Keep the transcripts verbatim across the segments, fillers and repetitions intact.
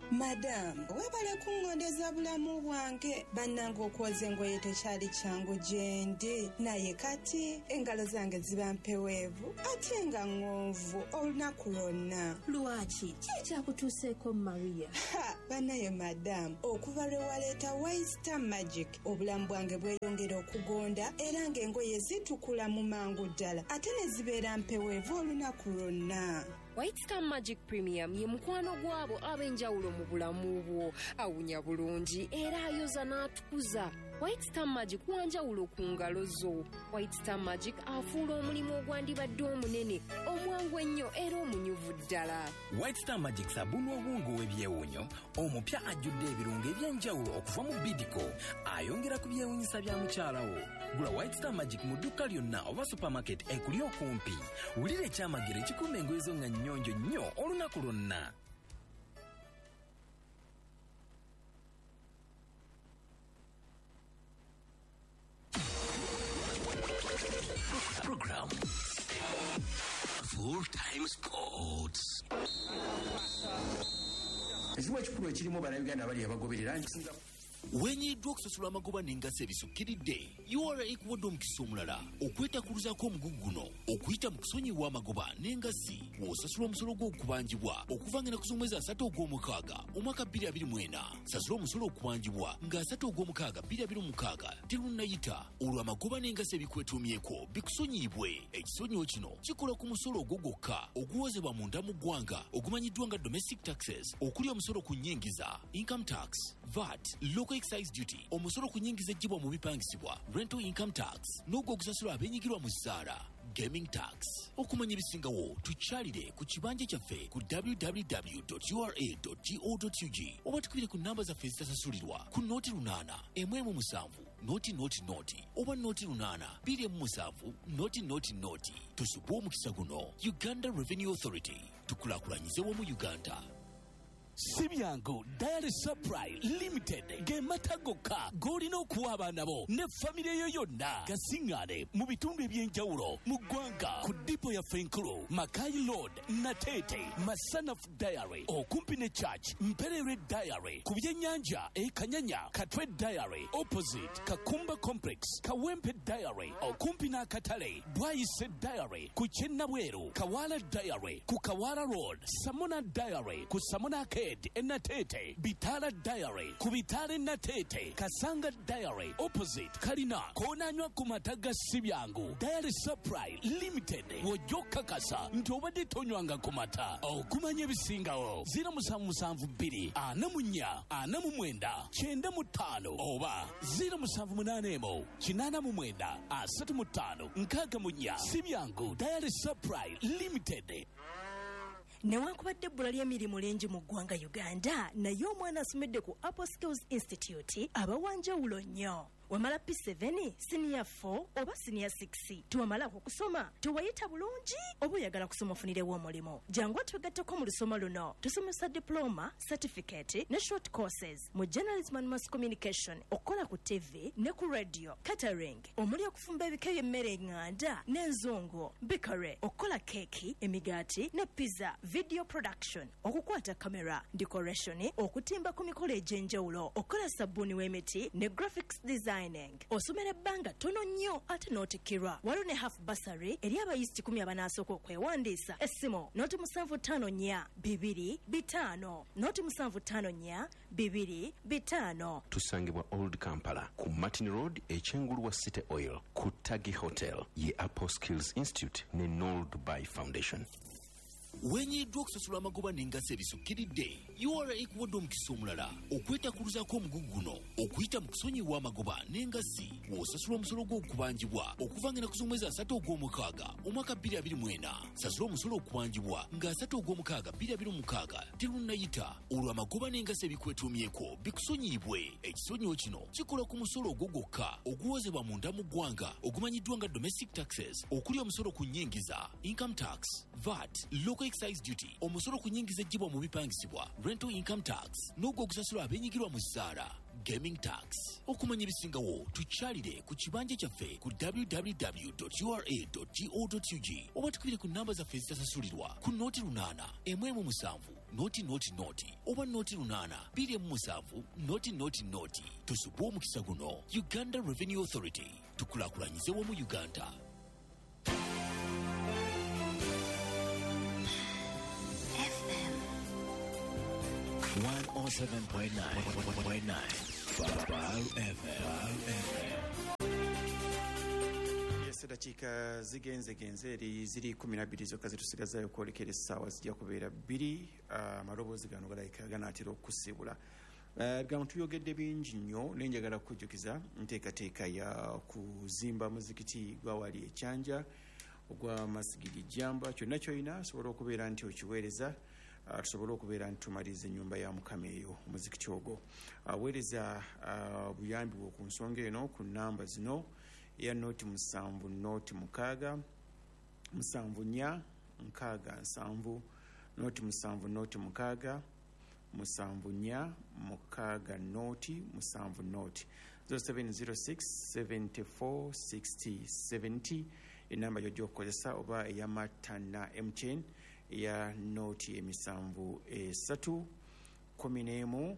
Madam, webale kungondeza bulamu bwange bannanga okwoza engoye tekyali kyangu gyendi naye kati engalo zange ziba mpeweevu ate nga ng'onvu olunaku lwonna. Lwaki? Kiki kyakutuuseeko Maria? Ha, bannaye madam, okuva lwe waleeta White Star Magic obulamu bwange bweyongera okugonda era ng'engoye zitukula mu mangu ddala ate ne zibeera mpeweevu olunaku lwonna. White Star Magic Premium ye mukwano gwabo ab'enjawulo mu bulamu bwo. Awunya bulungi era ayoza n'atukuza. White Star Magic wanjawulo ku ngalo zo. White Star Magic afuula omulimu ogwandibadde omunene omwangu ennyo era omunyuvu ddala. White Star Magic sabuni obwongo w'ebyewunyo omupya ajjudde ebirungo eby'enjawulo okuva mu Bidco ayongera ku byewunyisa bya mukyala wo. Gula White Star Magic mu dduka lyonna oba supermarket ekuli okumpi. Wulira ekyamagero ekikuuma engoye zo nga nnyonjo nnyo olunaku lwonna. Program Full-Time Sports. Ekimu ekikulu ekirimu bannayuganda bali abagoberera nkisinza wenyiddwa okusasula amagoba n'engazi ebisukkiridde U R A ekuwadde omukisa omulala okwetakuluzaako omugugu guno okuyita mu kusonyiwa amagoba n'engazi w'osasula omusolo gw'okubanjibwa okuva nga naku z'omwezi asatu ogw'omukaaga omwaka bbiri abiri mu ena. Sasula omusolo okubanjibwa nga asatu ogw'omukaaga bbiri abiri mu mukaaga terunnayita olwo amagoba n'engazi ebikwetuumyeko bikusonyiibwe. Ekisonyiwo kino kikola ku musolo ogwo gwokka oguwozebwa munda mu ggwanga ogumanyiddwa nga domestic taxes okuli omusolo ku nnyingiza income tax, V A T, local excise duty, omusolo ku nnyingiza ejjibwa mu bipangisibwa rental income tax n'ogwo ogusasula abenyigirwa mu zzaala gaming tax. Okumanya ebisingawo tukyalire ku kibanja kyaffe ku w w w dot u r a dot go dot u g oba tukubire ku namba zaffe ezitasasulirwa ku nooti lunaana emu emu musanvu nooti nooti nooti oba nooti lunaana bbiri emu musanvu nooti nooti nooti. Tusubwe omukisa guno. Uganda Revenue Authority, tukulaakulanyize wamu Uganda. Sibyango Diary Supply Limited gemata gokka golina okuwa abaana bo ne famire yo yonna gasingane mu bitundu ebyenjawulo mu ggwanga ku dipo ya Fenkulu, Makai Road, Natete, Masanaf Diary okumpi ne Church, Mperere Diary ku byennyanja e Kanyanya, Katwe Diary opposite Kakumba Complex, Kawempe Diary okumpi n'akatale, Bwayise Diary ku Kyennabweru, Kawala Diary ku Kawala Road, Samona Diary ku Samona Ke Enatete, Bitala Diary, Kubitale Natete, Kasanga Diary, opposite Karina, Konanywa Kumataga Sibyangu, Diary Supply Limited, Wojoka Kasa, Ntobade Tonywanga Kumata, O Kumanye Bisingao, Zira Musamu Musamvu Biri, Anamunya, Anamumwenda, Chenda Mutano, Oba, Zira Musamvu Munanemo, Chinana Mumwenda, Asatu Mutano, Nkaga Munya, Sibyangu, Diary Supply Limited. Newankubadde ebbula ly'emirimu lingi mu ggwanga Uganda naye omwana asomedde ku Apple Skills Institute abawanjawulo nnyo. Wamala P seven, Senior four oba Senior six. Tuwamala okusoma, tuwayita bulungi oba oyagala kusoma ofunirewo omulimo. Jangu twegatteko mu lusoma luno. Tusomesa diploma, certificate ne short courses mu journalism and mass communication, okukola ku T V ne ku radio, catering, omuli okufumba ebika by'emmere enganda n'enzongo, bakery, okukola keki, emigaati ne pizza, video production, okukwata kamera, decoration, okutimba ku mikolo egy'enjawulo, okukola sabbuuni w'emiti ne graphics design. Osomera ebbanga tono nnyo ate n'otikirwa. Waliwo ne half bursary eri abayizi kikumi abanasooka okwewandiisa. Essimu nooti musanvu ttaano nnya bibiri bitaano nooti musanvu ttaano nnya bibiri bitaano. Tusangibwa Old Kampala ku Martin Road ekyengulu wa City Oil ku Tagi Hotel ye Apple Skills Institute ne Noel Dubai Foundation. Wenyiddwa okusasula amagoba n'engazi ebisukkiridde U R A ekuwadde omukisa omulala okwetakuluzaako omugugu guno okuyita mu kusonyiwa amagoba n'engazi w'osasula omusolo gw'okubanjibwa okuva nga naku z'omwezi asatu ogw'omukaaga omwaka bbiri abiri mu ena. Sasula omusolo okubanjibwa nga asatu ogw'omukaaga bbiri abiri mu mukaaga terunnayita olwo amagoba n'engazi ebikwetuumyeko bikusonyiibwe. Ekisonyiwo kino kikola ku musolo ogwo gwokka oguwozebwa munda mu ggwanga ogumanyiddwa nga domestic taxes okuli omusolo ku nnyingiza income tax, V A T, local excise duty, omusolo ku nnyingiza ejjibwa mu bipangisibwa rental income tax n'ogwo ogusasula abenyigirwa mu zzaala gaming tax. Okumanya ebisingawo tukyalire ku kibanja kyaffe ku w w w dot u r a dot go dot u g oba tukubire ku namba zaffe ezitasasulirwa ku nooti lunaana emu emu musanvu noti noti noti oba noti lunana bbiri mu musanvu noti noti noti. Tusubwe omukisa guno. Uganda Revenue Authority, tukulaakulanyize wamu Uganda. one oh seven point nine F M. Seddakiika zigenze genze eri ziri kumi na bbiri zokka zitusigazayo okwolekera essaawa zijja kubeera bbiri. Amaloboozi gano galayika ganaatera okusibula. Gano tuyogedde bingi nnyo naye njagala kukujjukiza nteekateeka ya kuzimba muzikiti gwa wali ekyanja ogwa Masigiri Jamba. Kyonna ky'olina asobola okubeera nti okiweereza, tusobole okubeera nti tumaliriza ennyumba ya Mukama eyo omuzikiti ogwo. Weereza buyambi bwo ku nsonga eno ku nnamba zino: ya noti musanvu noti mukaaga musanvu nnya nkaaga nsanvu, noti musanvu noti mukaaga musanvu nnya mukaaga noti musanvu noti. zero seven zero six seven four six zero seven zero enamba yo gy'okozesa, oba eyamatana M T N eya noti emisanvu esatu kumi n'emu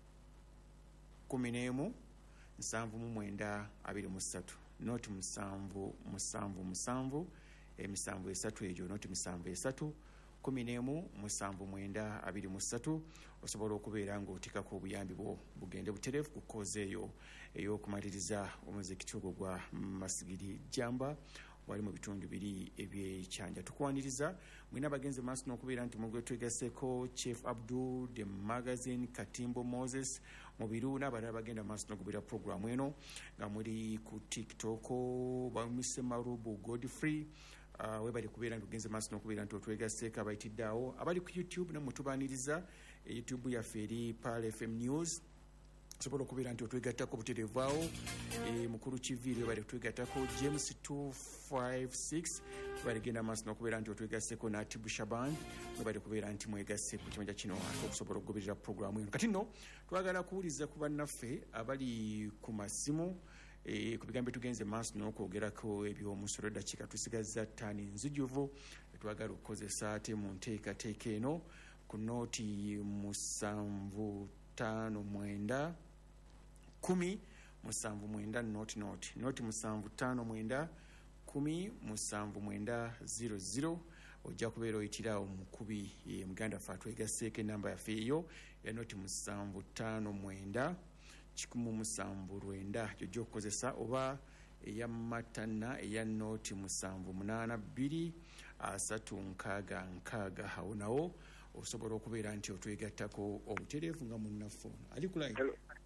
kumi n'emu nsanvu mu mwenda abiri mu ssatu. Noti musanvu musanvu musanvu emisanvu esatu egyo noti musanvu esatu kumi n'emu musanvu mwenda abiri mu ssatu. Osobola okubeera ng'otikako obuyambi bwo bugende butereevu ku kkoozi eyo ey'okumaliriza omuzikiti ogwo gwa Masigiri Jamba wali mu bitundu biri ebyekyanja. Tukwaniriza mwina abagenzi maaso n'okubeera nti mugwe twegaseko Chief Abdul, The Magazine, Katimbo Moses Mubiru n'abalala bagenda maaso n'okubira programu eno nga muri ku TikTok bamise Marubu Godfrey. Uh, webali kubeera nti tugenze maaso n'okubeera nti otwegaseko abayitidde awo abali ku YouTube ne mutubaaniriza. YouTube yaffe eri Pal F M News. Sobola okubeera nti otwegattako butereevu awo. E, mukulu Kiviiri webali kutwegattako James two five six webali genda maaso n'okubeera nti otwegaseko Natibu Shaban webali kubeera nti mwegase ku kimanja kino ate okusobola okugoberera programu eno. Kati nno twagala kuwuliza ku bannaffe abali ku masimu e, ku bigambo tugenze maaso n'okwogerako eby'omusolo eddakiika tusigaza ttaani nzijuvu twagala okukozesa ate mu nteekateeka eno ku nooti musanvu ttaano mwenda kumi musanvu mwenda noti noti noti musanvu ttaano mwenda kumi musanvu mwenda zero zero. Ojja kubeera oyitira omukubi ye muganda ffe atwegaseeko enamba yaffe eyo ya noti musanvu ttaano mwenda kikumu musanvu lwenda gy'ojja okukozesa, oba eya matana eya noti musanvu munaana bbiri asatu nkaaga nkaaga. Awo nawo osobola okubeera nti otwegattako obutereevu nga munnaffe ali ku line.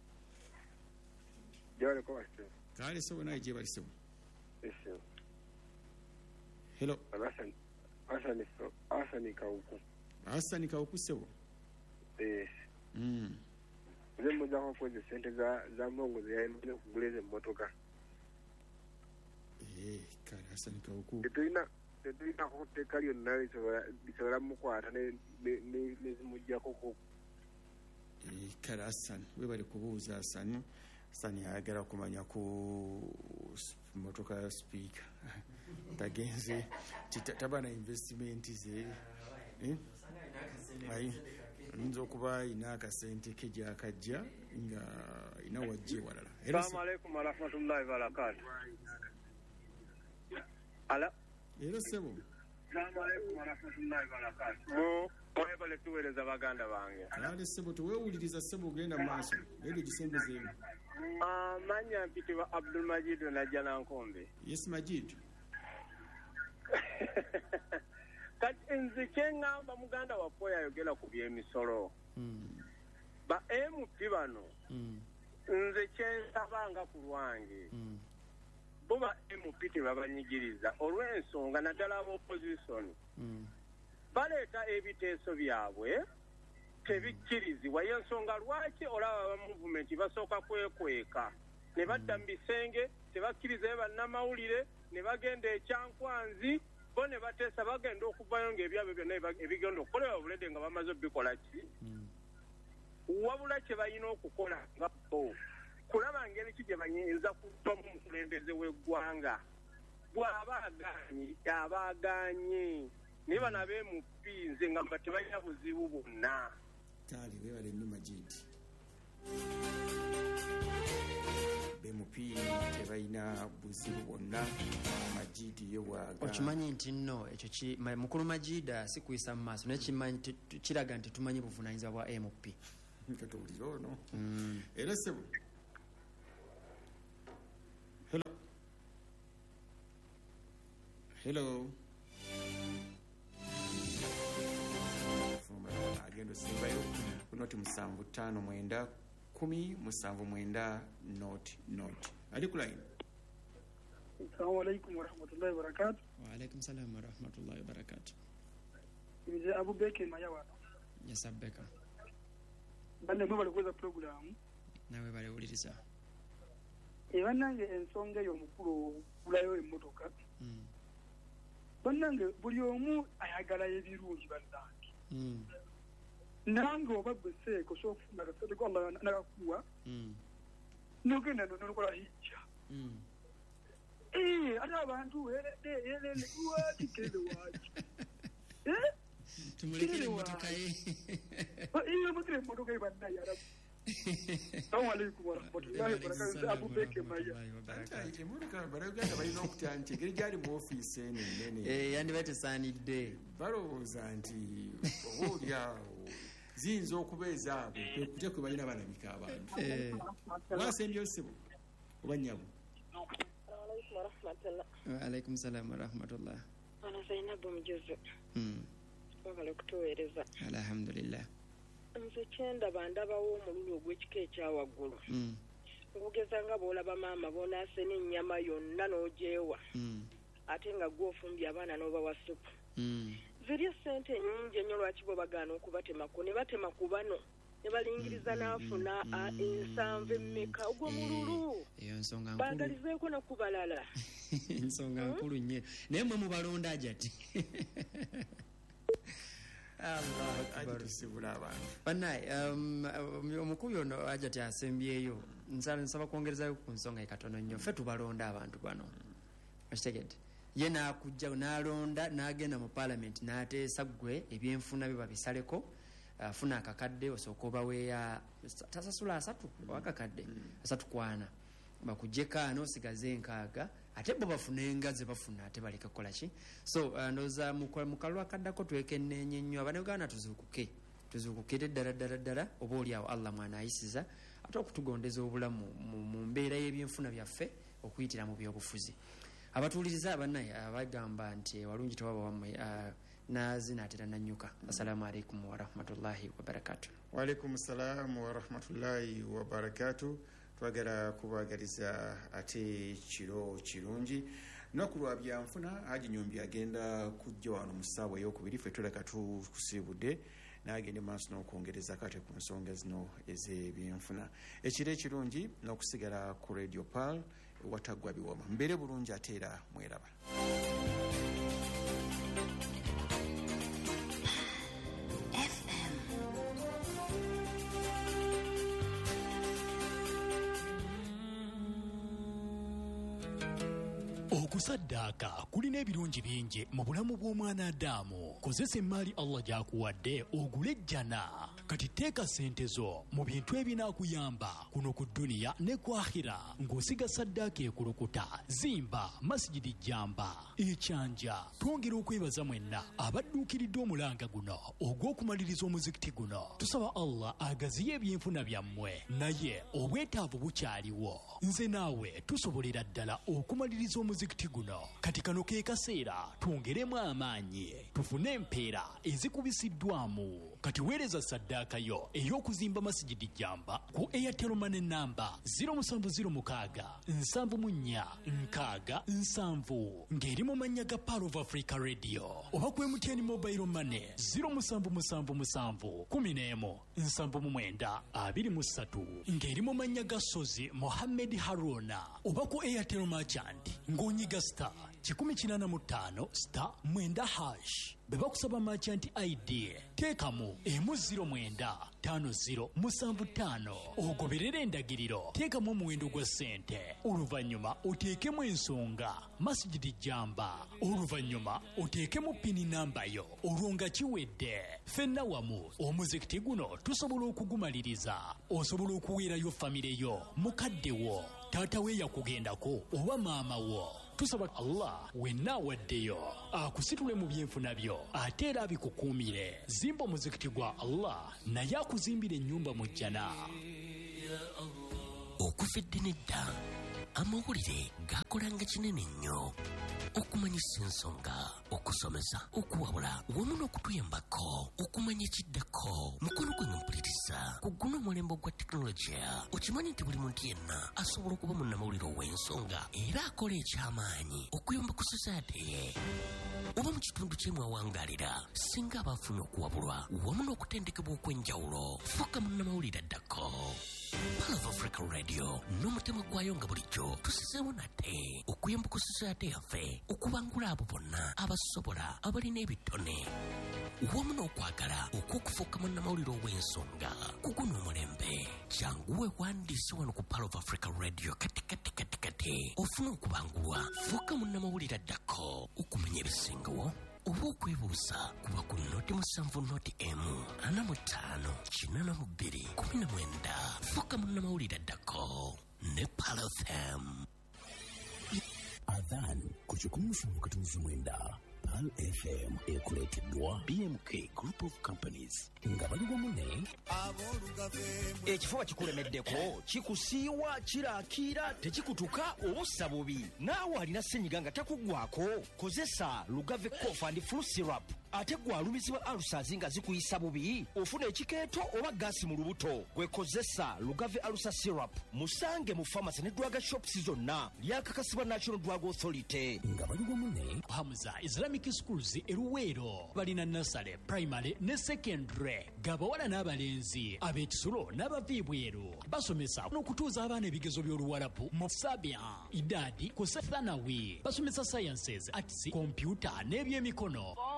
Kale sebo naye gye bali sebo. Hello. Asani Asani Kauku. Asani Kauku sebo. Yes. Mm. Nze mmoja kwa kwezi sente za za mongo ya mbele kuguleze motoka. Eh, kale Asani Kauku. Tetulina tetulina kuteeka lyonna lisobola mukwata ne ne nezimujjako ko. Eh, kale Asani webali kubuuza Asani. Asani ayagala kumanya ku motoka speaker. Tagenze tabana investment ze eh ayi nzo kuba ina akasente keja akajja nga ina wajje walala. Assalamu alaykum wa rahmatullahi wa barakatuh. Ala Hello sebo. Assalamu alaykum wa rahmatullahi wa barakatuh. Mo oyebale tuweleza baganda bange. Ale sebo tuwewuliriza sebo genda maaso leero gisembeze. Ah manya mpiti wa Abdul Majid na Jana Nkombe. Yes Majid. Kati nzike ngamba muganda waffe yayogera ku by'emisolo. Mm. Ba M P bano. Mm. Nze kyensabanga ku lwange. Mm. Buba M P tebabanyigiriza olw'ensonga naddala ab'opposition. Mm. Baleeta ebiteeso byabwe tebikkirizibwa y'ensonga lwaki olaba aba movement basooka kwekweka ne badda mu bisenge tebakkiriza bannamawulire ne bagenda ekyankwanzi bo ne bateesa bagenda okuvayo ng'ebyabwe byonna ebigenda okukolebwa obulede nga bamaze obikola ki wabula kye balina okukola nga bo kulaba ngeri ki gye bayinza kuvamu omukulembeze w'eggwanga bw'aba agaanye aba agaanye niba nabe mu pinze nga tebalina buzibu bonna tali webale nnyo Majid bemupi tebalina buzibu bonna Majid yewaga okimanyi nti nno ekyo mukulu Majida si kuyisa mu maaso naye kimanyi kiraga nti tumanyi buvunaanyizibwa bwa M P katowulira ono era sebo hello hello agendo simbayo kunoti musanvu tano mwenda kumi musanvu mwenda not not ali ku line. Assalamu alaikum wa rahmatullahi wa barakatuh. Wa alaikum salam wa rahmatullahi wa barakatuh. Mzee Abu Beke Mayawa. Yes, Abeka. Bande mwe bali kuweza program. Nawe bali uliriza. Ebanange ensonga y'omukulu kulayo emmotoka. Mm. Banange buli omu ayagala ebirungi bannange. Mm. Nange obabbe seeko sofuna kasete ko Allah nakakuwa. Mm. Nogenda nonokola hijja. Mm. Eh, ate abantu erede erede wati kede wati. Eh? Tumulekere motoka ye. Iyo mutire motoka ye banna ya Rabbi. Assalamu alaikum wa rahmatullahi wa barakatuh. Abu Beke Maya. Ante motoka baraganda balina okutyanti geri gyali mu office ene nene. Eh, yandi batesaanidde. Balowooza nti oboolyawo ziyinza okubeeza abo kwekutya kwe balina balabika abantu. Wasembyo ssebo oba nnyabo. Wa alaikum salam wa rahmatullah. Ana Zainabu Mjuzu. Mm. Twagala okutuweereza. Alhamdulillah. Nze kyendaba ndabawo omululu ogw'ekika ekyawaggulu. Mm. Okugeza nga bw'olaba maama boonaase n'ennyama yonna n'ogyewa. Mm. Ate nga gw'ofumbye abaana n'obawa supu. Mm. Zirya ssente nnyingi ennyo lwaki bo bagaana okubatemako ne batema ku bano ne balingiriza n'afuna ensanvu emmeka ogwo mululu. Eyo nsonga nkulu. Baagalizeeko no ku balala. Ensonga nkulu nnyo. Naye mmwe mubalonda ajati. Banaye omukubi ono ajati asembyeyo nsaba kwongerezayo ku nsonga ekatono nnyo ffe tubalonda abantu bano okitegedde ye n'akujja n'alonda n'agenda mu paalamenti n'ateesa ggwe ebyenfuna bye babisaleko afuna akakadde osooka obaweeya tasasula asatu wakakadde asatu kwana bakujjeka n'osigaze enkaaga ate bo bafuna engaze bafuna ate baleka kukola ki so ndowooza mu kalwa kaddako twekenneenye nnyo abaneuganda tuzuukuke tuzuukukire ddala ddala ddala oba oliawo Allah mwana ayisiza ate okutugondeza obulamu mu mbeera y'ebyenfuna byaffe okuyitira mu byobufuzi abatuuliriza abannaye abagamba nti walungi tewaba wammwe nazinaatera nanyuka. Assalamu alaikum wa rahmatullahi wa barakatuh. Wa alaikum salam wa rahmatullahi wa barakatuh. Twagala kubagaliza ate kiro kirungi nokulwa byanfuna Haji Nyombi agenda kujja wano mu ssaawa ey'okubiri ffe tuleka tukusibudde n'agende maaso n'okwongereza kate ku nsonga zino ez'ebyenfuna ekiro ekirungi n'okusigala ku Radio Pal wataggwa biwoma mbeere bulungi ate era mweraba. Okusaddaaka kulina ebirungi bingi mu bulamu bw'omwana Adamu. Kozesa emmaali Allah gy'akuwadde ogule ejjana. Kati teeka ssente zo mu bintu ebinaakuyamba kuno ku dduniya ne ku akhira ng'osiga saddaaka ekulukuta. Zimba masijidi jjamba ekyanja. Twongera okwebaza mwenna abadduukiridde omulanga guno ogw'okumaliriza omuzikiti guno. Tusaba Allah agaziye ebyenfuna byammwe naye obwetaavu bukyaliwo. Nze naawe tusobolera ddala okumaliriza omuzikiti guno. Kati kano ke kaseera twongeremu amaanyi tufune empeera ezikubisiddwamu. Kati weereza saddaaka yo ey'okuzimba masijidi jjamba ku Airtel Money namba zero seven zero six nsanvu mu nnya nkaaga nsanvu ng'eri mu mannya ga Power of Africa Radio oba ku M T N Mobile Money zero seven seven seven kumi n'emu nsanvu mu mwenda abiri mu ssatu ng'eri mu mannya ga Sozi Mohammed Haruna oba ku Airtel Merchant ng'onyiga star kikumi kinaana mu ttaano star mwenda hash be bakusaba merchant I D teekamu emu ziro mwenda tano ziro musanvu ttaano ogoberera endagiriro teekamu omuwendo gwa ssente oluvannyuma oteekemu ensonga masijidi jamba oluvannyuma oteekemu pini nambayo olwo nga kiwedde ffenna wamu omuzikiti guno tusobola okugumaliriza osobola okuweerayo famire yo mukadde wo taata we yakugendako oba maama wo tusaba Allah wenna awaddeyo akusitule mu byenfuna byo ate era abikukuumire zimba omuzikiti gwa Allah naye akuzimbira ennyumba mu jjana. Okufedde nedda amawulire gakolanga kinene nnyo okumanyisa ensonga okusomesa okuwabula wamu n'okutuyambako okumanya ekiddako mukono gwe mpuliriza ku guno omulembe gwa tekinologiya okimanyi nti buli muntu yenna asobola okuba munnamawulire ow'ensonga era akola eky'amaanyi okuyamba ku society ye oba mu kitundu kyemu awangaalira singa abaafuna okuwabulwa wamu n'okutendekebwa okw'enjawulo fuuka munnamawulire addako. Pearl of Africa Radio n'omutima gwayo nga bulijjo tusizeewo nate okuyamba ku society yaffe okubangula abo bonna abasobola abalina ebitone wamu n'okwagala okw'okufuuka munnamawulire ow'ensonga ku guno omulembe janguwe wandiise wano ku Pearl of Africa Radio kati kati kati kati ofuna okubangulwa fuuka munnamawulire addako okumanya ebisingawo oba okwebuuza kuba ku noti musanvu noti emu ana mu ttaano kinana mu bbiri kumi na mwenda fuuka munnamawulire addako ne Pearl F M. Adhan ku kikumi musanvu katumiza mwenda Pearl F M ekuleeteddwa B M K Group of Companies nga bali wamu ne ekifuba kikulemeddeko kikusiiwa kiraakira tekikutuka obussa bubi naawe alina ssenyiga nga takuggwako kozesa Lugave Cough and Flu Syrup ate gwalumizibwa alusazi nga zikuyisa bubi ofuna ekikeeto oba gaasi mu lubuto gwekozesa Lugave Alusa Syrup musange mu pharmacy ne drug shops zonna lyakakasibwa National Drug Authority nga bali wamu ne Hamza Islamic Schools eruweero balina nursery primary ne secondary gabawala n'abalenzi ab'ekisulo n'abaviibweru basomesa n'okutuuza abaana ebigezo by'oluwalabu mu sabia idadi ku thanawi basomesa sciences arts computer n'ebyemikono